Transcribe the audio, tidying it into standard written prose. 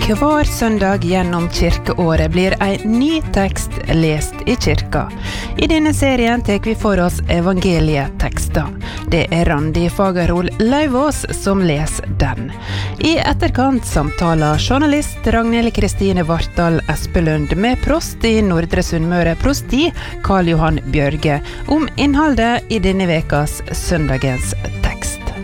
Hver søndag gjennom kirkeåret blir en ny tekst lest i kirka. I denne serien tar vi for oss evangelietekster. Det Randi Fagerhol Lauvås som leser den. I etterkant samtaler journalist Ragnhild Kristine Vartdal Espelund med prost i Nordre Sunnmøre prosti, Karl Johan Bjørge, om innholdet i denne vekas søndagens